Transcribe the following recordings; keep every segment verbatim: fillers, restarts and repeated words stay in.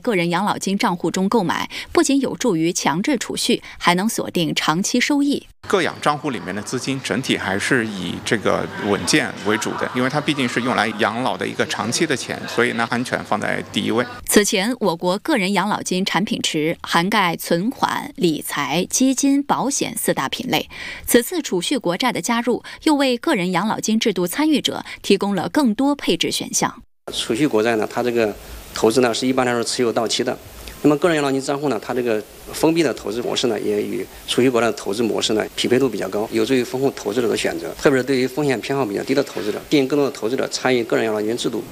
个人养老金账户中购买，不仅有助于强制储蓄，还能锁定长期收益。 个养账户里面的资金整体还是以这个稳健为主的，因为它毕竟是用来养老的一个长期的钱，所以呢，安全放在第一位。 此前，我国个人养老金产品池涵盖存款、理财、基金、保险四大品类。此次储蓄国债的加入，又为个人养老金制度参与者提供了更多配置选项。 储蓄国债呢，它这个投资呢是一般来说持有到期的。那么个人养老金账户呢，它这个封闭的投资模式呢，也与储蓄国债的投资模式呢匹配度比较高，有助于丰富投资者的选择，特别是对于风险偏好比较低的投资者，吸引更多的投资者参与个人养老金制度。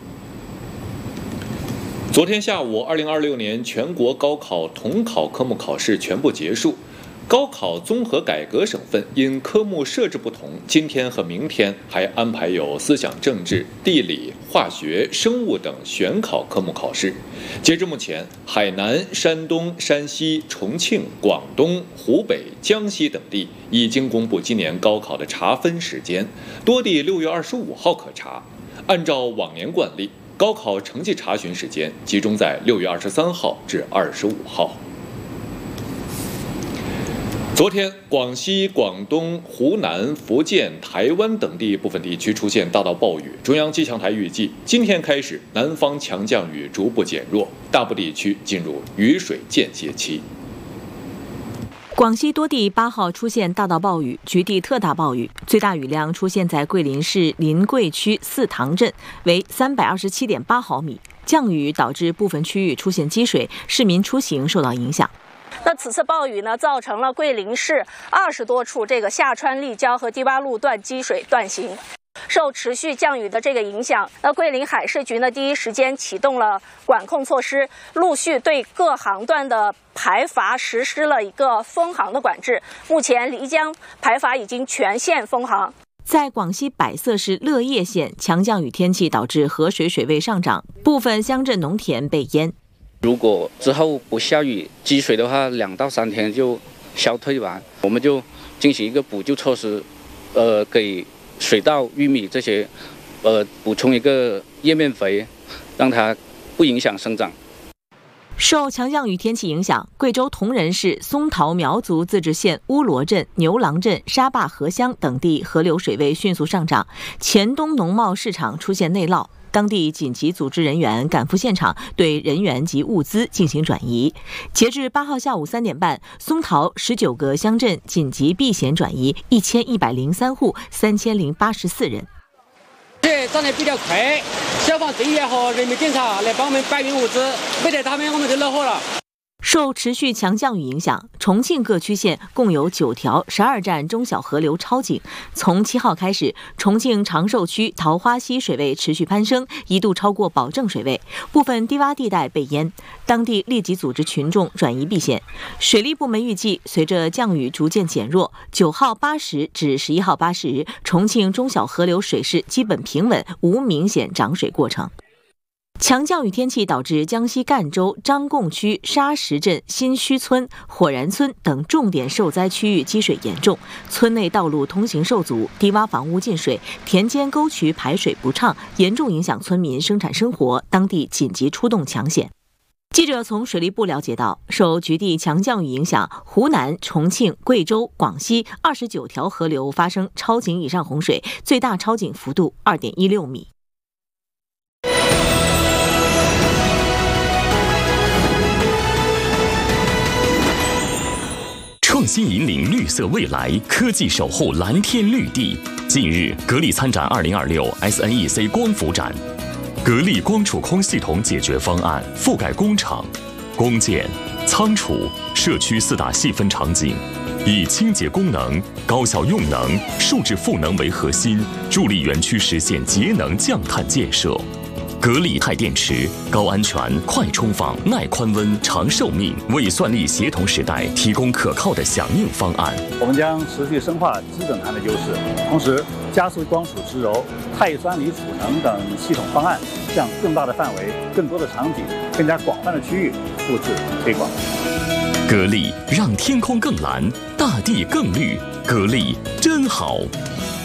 昨天下午，二零二六年全国高考统考科目考试全部结束。高考综合改革省份因科目设置不同，今天和明天还安排有思想政治、地理、化学、生物等选考科目考试。截至目前，海南、山东、山西、重庆、广东、湖北、江西等地已经公布今年高考的查分时间，多地六月二十五号可查。按照往年惯例，高考成绩查询时间集中在六月二十三号至二十五号。昨天，广西、广东、湖南、福建、台湾等地部分地区出现大到暴雨。中央气象台预计，今天开始，南方强降雨逐步减弱，大部地区进入雨水间歇期。 广西多地八号出现大到暴雨，局地特大暴雨，最大雨量出现在桂林市临桂区四塘镇，为三百二十七点八毫米。降雨导致部分区域出现积水，市民出行受到影响。 那此次暴雨呢，造成了桂林市二十多处这个下川立交和第八路段积水断行。受持续降雨的这个影响，那桂林海事局呢第一时间启动了管控措施，陆续对各航段的排筏实施了一个封航的管制。目前漓江排筏已经全线封航。 在广西百色市乐业县，强降雨天气导致河水水位上涨，部分乡镇农田被淹。 如果之后不下雨，积水的话，两到三天就消退完，我们就进行一个补救措施，呃，给水稻、玉米这些，呃，补充一个叶面肥，让它不影响生长。 受强降雨天气影响，贵州铜仁市松桃苗族自治县乌罗镇、牛郎镇、沙坝河乡等地河流水位迅速上涨，黔东农贸市场出现内涝。当地紧急组织人员赶赴现场，对人员及物资进行转移。截至八号下午三点半，松桃十九个乡镇紧急避险转移一千一百零三户，三千零八十四人。 这涨得比较快，消防队员和人民警察来帮我们搬运物资，没得他们我们就恼火了。 受持续强降雨影响，重庆各区县共有九条十二站中小河流超警。从七号开始，重庆长寿区桃花溪水位持续攀升，一度超过保证水位，部分低洼地带被淹，当地立即组织群众转移避险。水利部门预计，随着降雨逐渐减弱，九号八时至十一号八时，重庆中小河流水势基本平稳，无明显涨水过程。强降雨天气导致江西赣州张贡区沙石镇新圩村、火然村等重点受灾区域积水严重，村内道路通行受阻，低洼房屋进水，田间沟渠排水不畅，严重影响村民生产生活，当地紧急出动抢险。记者从水利部了解到，受局地强降雨影响，湖南、重庆、贵州、广西二十九条河流发生超警以上洪水，最大超警幅度二点一六米。 创新引领绿色未来，科技守护蓝天绿地。近日，格力参展二零二六 S N E C 光伏展，格力光储空系统解决方案覆盖工厂、工建、仓储、社区四大细分场景，以清洁功能、高效用能、数字赋能为核心，助力园区实现节能降碳建设。格力钛电池高安全、快充放、耐宽温、长寿命，为算力协同时代提供可靠的响应方案。 我们将持续深化基本盘的优势，同时加速光储直柔、钛酸锂储能等系统方案向更大的范围、更多的场景、更加广泛的区域复制推广。 格力让天空更蓝，大地更绿，格力真好。